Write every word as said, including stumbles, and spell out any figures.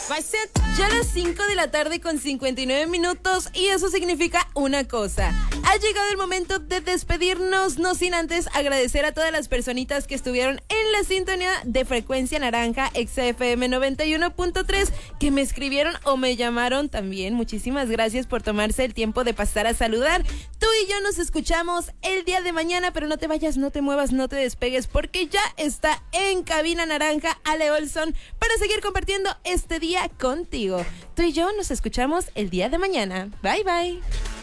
Ya las cinco de la tarde con cincuenta y nueve minutos y eso significa una cosa. Ha llegado el momento de despedirnos, no sin antes agradecer a todas las personitas que estuvieron en la sintonía de Frecuencia Naranja X F M noventa y uno punto tres, que me escribieron o me llamaron también. Muchísimas gracias por tomarse el tiempo de pasar a saludar. Tú y yo nos escuchamos el día de mañana, pero no te vayas, no te muevas, no te despegues, porque ya está en Cabina Naranja Ale Olson para seguir compartiendo este día contigo. Tú y yo nos escuchamos el día de mañana. Bye, bye.